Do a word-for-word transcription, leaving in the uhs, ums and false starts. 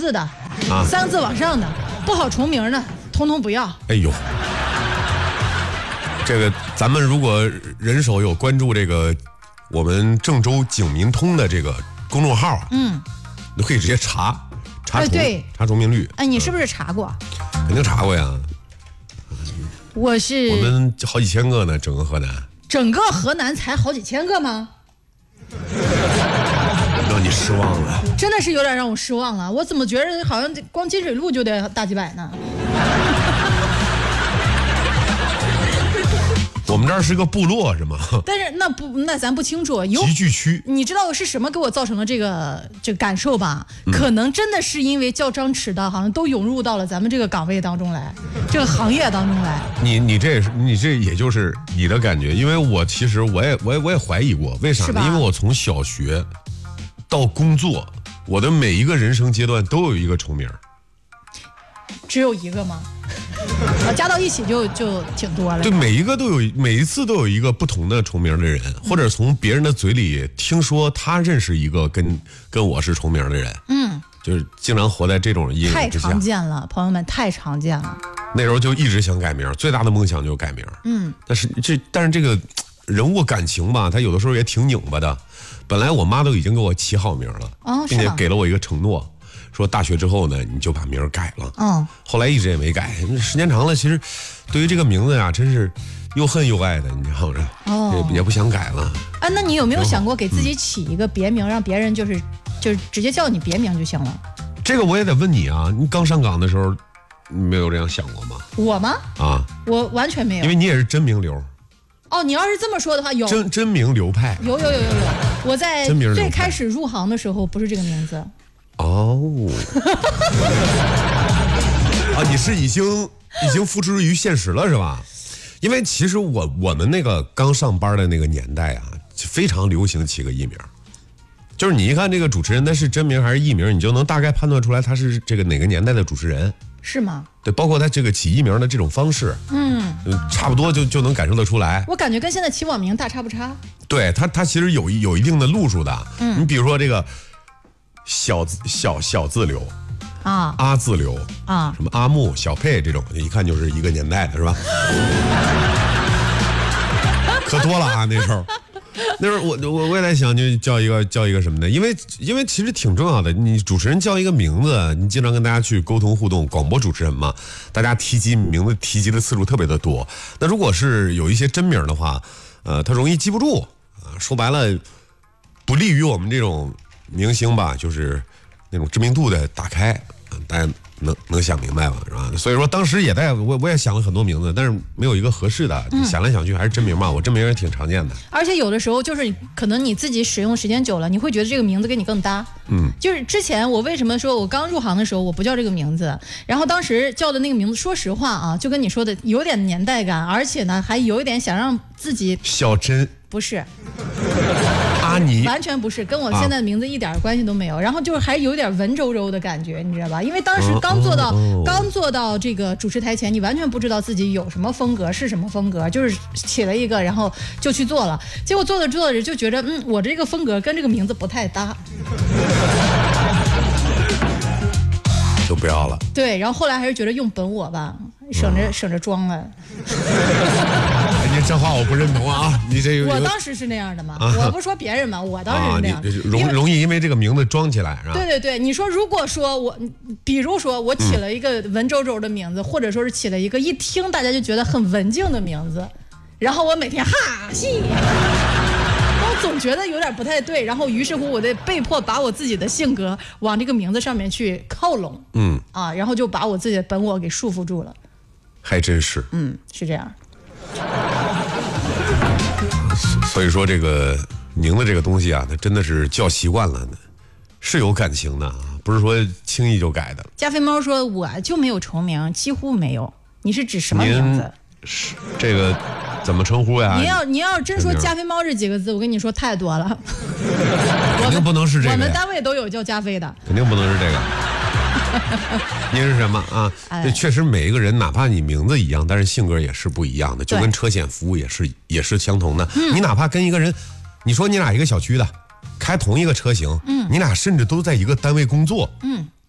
字的，啊，三个字往上的，不好重名的，通通不要。 哎呦，这个咱们如果人手有关注这个我们郑州警民通的这个公众号啊，嗯，都可以直接查查重、哎、对查重名率。 哎，你是不是查过？ 嗯、肯定查过呀。 我是我们好几千个呢，整个河南。 整个河南才好几千个吗？ 让你失望了， 真的是有点让我失望了。我怎么觉得好像光金水路就得大几百呢？ 我们这儿是个部落是吗？ 但是那不那咱不清楚。 集聚区， 你知道是什么给我造成了这个这个感受吧？嗯、可能真的是因为叫张弛的，好像都涌入到了咱们这个岗位当中来，这个行业当中来。 你你这你这也就是你的感觉，因为我其实我也我也我也怀疑过，为啥呢？因为我从小学到工作，我的每一个人生阶段都有一个重名。 只有一个吗？加到一起就就挺多了。 对，每一个都有，每一次都有一个不同的重名的人，嗯、或者从别人的嘴里听说他认识一个跟跟我是重名的人。嗯，就是经常活在这种阴影之下。 太常见了，朋友们，太常见了。 那时候就一直想改名，最大的梦想就是改名。嗯，但是这但是这个人物感情吧，他有的时候也挺拧巴的。本来我妈都已经给我起好名了，哦、并且给了我一个承诺。说大学之后呢，你就把名儿改了。嗯，后来一直也没改，时间长了，其实对于这个名字呀，真是又恨又爱的，你知道吗？哦，也, 也不想改了。 啊，那你有没有想过给自己起一个别名，嗯、让别人就是就是直接叫你别名就行了？ 这个我也得问你啊，你刚上岗的时候，没有这样想过吗？ 我吗？ 啊， 我完全没有， 因为你也是真名流。 哦，你要是这么说的话，有真真名流派， 有有有有有。我在最开始入行的时候不是这个名字。 哦，啊，你是已经已经付诸于现实了是吧？因为其实我我们那个刚上班的那个年代啊，非常流行起个艺名，就是你一看这个主持人他是真名还是艺名，你就能大概判断出来他是这个哪个年代的主持人， 是吗？ 对，包括他这个起艺名的这种方式，嗯，差不多就就能感受得出来。 我感觉跟现在起网名大差不差。 对他，他其实有有一定的路数的。嗯，你比如说这个。小字小小字流，啊，阿字流啊，什么阿木、小佩这种，一看就是一个年代的，是吧？可多了啊，那时候，那时候我我我也在想，就叫一个叫一个什么呢？因为因为其实挺重要的，你主持人叫一个名字，你经常跟大家去沟通互动，广播主持人嘛，大家提及名字提及的次数特别的多。那如果是有一些真名的话，呃，他容易记不住啊，说白了，不利于我们这种。明星吧，就是那种知名度的打开，大家能能想明白吧，是吧？所以说当时也在我我也想了很多名字，但是没有一个合适的。嗯、想来想去还是真名嘛，我真名也挺常见的。 而且有的时候就是可能你自己使用时间久了，你会觉得这个名字跟你更搭。嗯，就是之前我为什么说我刚入行的时候我不叫这个名字，然后当时叫的那个名字，说实话啊，就跟你说的有点年代感，而且呢还有一点想让自己小珍不是。 阿尼完全不是，跟我现在的名字一点关系都没有。啊、然后就是还有点文绉绉的感觉，你知道吧？因为当时刚做到、哦、刚做到这个主持台前，你完全不知道自己有什么风格，是什么风格，就是起了一个，然后就去做了。结果做着做着就觉得，嗯，我这个风格跟这个名字不太搭， 就不要了。 对，然后后来还是觉得用本我吧，省着、嗯、省着装了。 你这话我不认同啊！你这我当时是那样的嘛，啊、我不说别人嘛，我当时是那样的， 啊、容容易因为这个名字装起来是吧？ 对对对，你说如果说我，比如说我起了一个文绉绉的名字，嗯、或者说是起了一个一听大家就觉得很文静的名字，然后我每天哈戏，我总觉得有点不太对，然后于是乎我得被迫把我自己的性格往这个名字上面去靠拢，嗯啊，然后就把我自己的本我给束缚住了。 还真是， 嗯，是这样。 所以说这个名字这个东西啊，它真的是叫习惯了呢，是有感情的啊，不是说轻易就改的。 加菲猫说我就没有重名，几乎没有。你是指什么名字？ 是这个怎么称呼呀？ 您要您要真说加菲猫这几个字，我跟你说太多了。 肯定不能是这个。 我们单位都有叫加菲的。 肯定不能是这个。您是什么啊？这确实每一个人，哪怕你名字一样，但是性格也是不一样的，就跟车险服务也是也是相同的。嗯、你哪怕跟一个人，你说你俩一个小区的，开同一个车型，嗯，你俩甚至都在一个单位工作，嗯，